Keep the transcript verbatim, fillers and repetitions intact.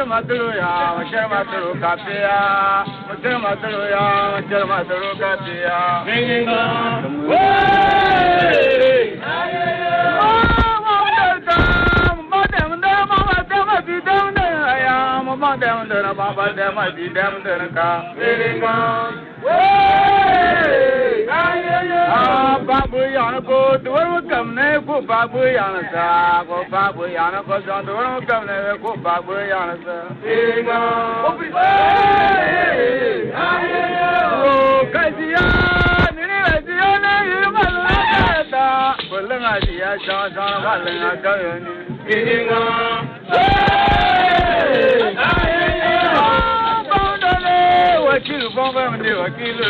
Matuluya, Michelle Matulu Kapia, Michelle Matuluya, Michelle Matulu Kapia. Babu yana ko duwaru kamne ko babu yana sa ko babu yana ko jan duwaru kamne ko babu yana sa inga o kajiya ni ni kajiya ne yimalla ta kullanga jiya sha sha balanga kayani inga wakil bomba mne wakil